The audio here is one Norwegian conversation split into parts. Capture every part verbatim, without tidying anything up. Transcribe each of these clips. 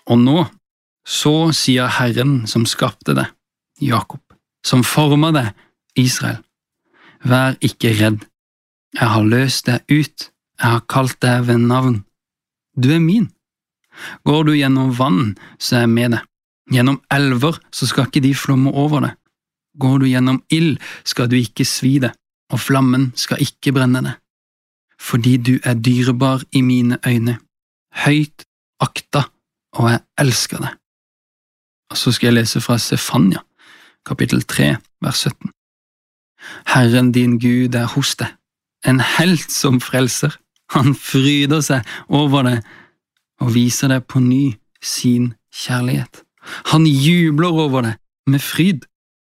Og nå, så sier Herren som skapte deg, Jakob, som formet deg, Israel. Vær ikke redd. Jeg har løst deg ut. Jeg har kalt deg ved navn. Du er min. Går du gjennom vann, så er jeg med deg. Gjennom elver, så skal ikke de flomme over deg. Går du gjennom ild, skal du ikke svi deg, og flammen skal ikke brenne deg. Fordi du er dyrebar i mine øyne, høyt akta, og jeg elsker deg. Og så skal jeg lese fra Sefania, kapittel tre, vers sytten. Herren din Gud er hos deg, en helt som frelser. Han fryder seg over deg og viser deg på ny sin kjærlighet. Han jubler over deg med fryd.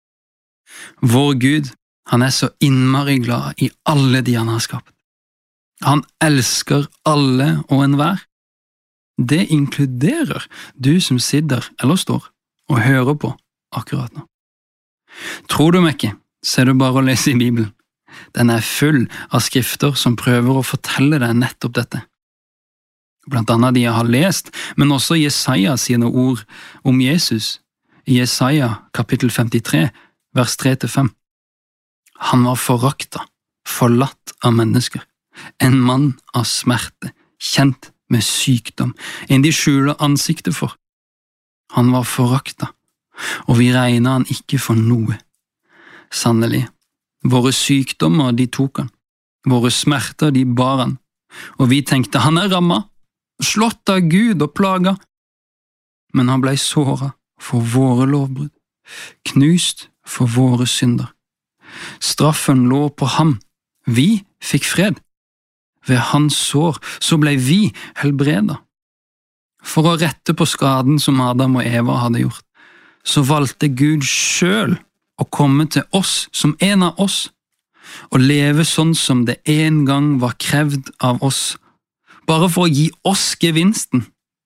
Vår Gud, han er så innmari glad i alle de han har skapt. Han elsker alle og enhver. Det inkluderer du som sitter eller står og hører på akkurat nå. Tror du meg ikke, så er det bare å lese i Bibelen. Den er full av skrifter som prøver å fortelle deg nettopp dette. Blant annet de jeg har lest, men også Jesaja sine ord om Jesus, i Jesaja kapittel femtitre, vers tre til fem. Han var foraktet, forlatt av mennesker, en mann av smerte, kjent med sykdom, en de skjuler ansiktet for. Han var foraktet, og vi regnet han ikke for noe. Sannelig, våre sykdommer de tok han, våre smerter de bar han, og vi tenkte han er rammet, slått av Gud og plaga. Men han ble såret for våre lovbrudd, knust for våre synder. Straffen lå på ham, vi fikk fred. Ved hans sår så ble vi helbredet. For å rette på skaden som Adam og Eva hadde gjort, så valgte Gud selv å komme til oss som en av oss, og leve sånn som det en gang var krevd av oss, bare for å gi oss gevinsten.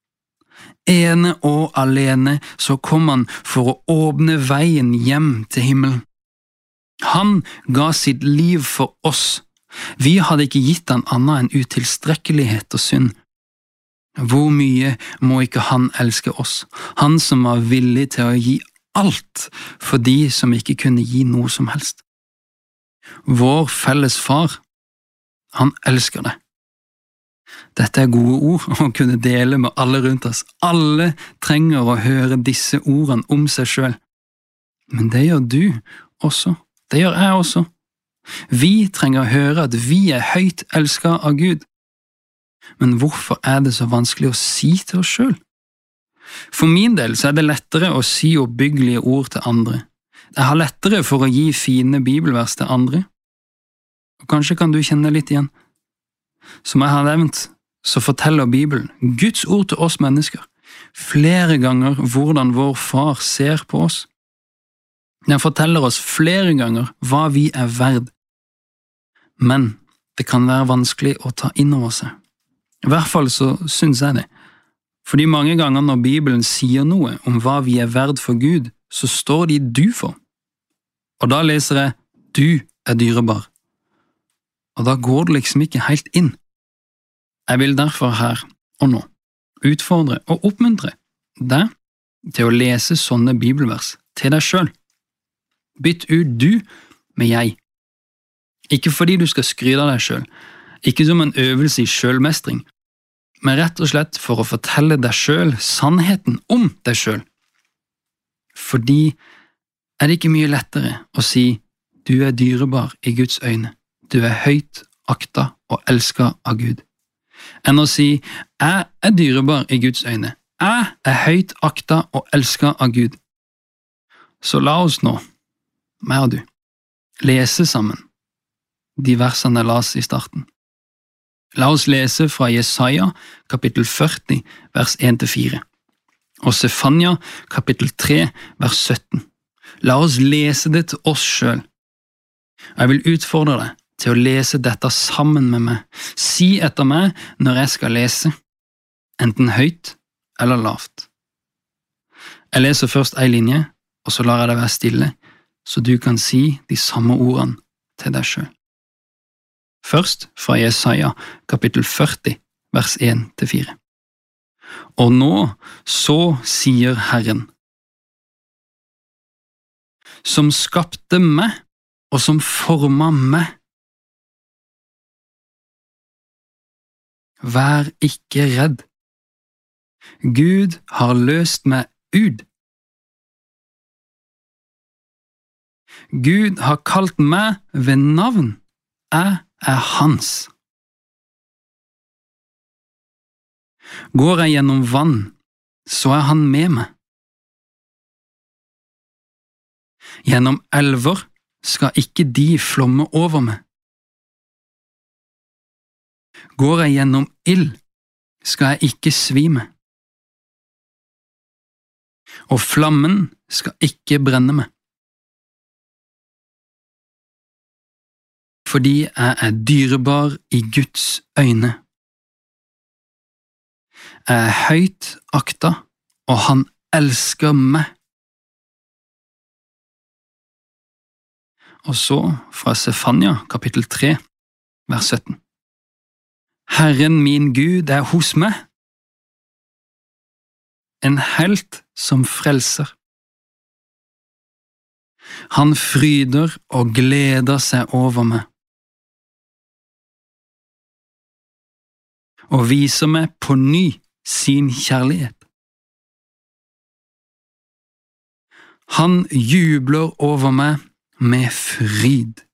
Ene og alene så kom han for å åpne veien hjem til himmelen. Han ga sitt liv for oss. Vi hadde ikke gitt han annet enn utilstrekkelighet og synd. Hvor mye må ikke han elske oss, han som var villig til å gi alt for de som ikke kunne gi noe som helst. Vår felles far, han elsker det. Dette er gode ord å kunne dele med alle rundt oss. Alle trenger å høre disse ordene om seg selv. Men det gjør du også. Det gjør jeg også. Vi trenger å høre at vi er høyt elsket av Gud. Men hvorfor er det så vanskelig å si til oss selv? For min del så er det lettere å si oppbyggelige ord til andre. Jeg har lettere for å gi fine bibelvers til andre. Og kanskje kan du kjenne litt igjen. Som jeg har nevnt, så forteller Bibelen, Guds ord til oss mennesker, flere ganger hvordan vår far ser på oss. Den forteller oss flere ganger hva vi er verd. Men det kan være vanskelig å ta inn over seg. I hvert fall så synes jeg det. Fordi mange ganger når Bibelen sier noe om hva vi er verd for Gud, så står de du for. Og da leser jeg, du er dyrebar. Og da går det liksom ikke helt inn. Jeg vil derfor her og nå utfordre og oppmuntre deg til å lese sånne bibelvers til deg selv. Bytt ut du med jeg. Ikke fordi du skal skryte av deg selv, ikke som en øvelse i selvmestring, men rett og slett for å fortelle deg selv sannheten om deg selv. Fordi er det ikke mye lettere å si du er dyrebar i Guds øyne, du er høyt aktet og elsket av Gud, enn å si jeg er dyrebar i Guds øyne, jeg er høyt aktet og elsket av Gud. Så la oss nå, meg og du, lese sammen de versene jeg las i starten. La oss lese fra Jesaja kapittel førti, vers en til fire, og Sefania kapittel tre, vers sytten. La oss lese det til oss selv. Jeg vil utfordre deg til å lese dette sammen med meg. Si etter meg når jeg skal lese, enten høyt eller lavt. Jeg leser først en linje, og så lar jeg deg være stille, så du kan si de samme ordene til deg selv. Først fra Jesaja kapittel førti, vers en til fire. Og nå, så sier Herren, som skapte meg og som formet meg. Vær ikke redd. Gud har løst meg ut. Gud har kalt meg ved navn. Jeg er hans. Går jeg gjennom vann, så er han med meg. Gjennom elver skal ikke de flomme over meg. Går jeg gjennom ild, skal jeg ikke svime. Og flammen skal ikke brenne meg. Fordi jeg er dyrebar i Guds øyne. Jeg er høyt aktet, og han elsker meg. Og så fra Sefania, kapittel tre, vers sytten. Herren min Gud er hos meg, en helt som frelser. Han fryder og gleder seg over meg, og viser meg på ny sin kjærlighet. Han jubler over meg med fryd.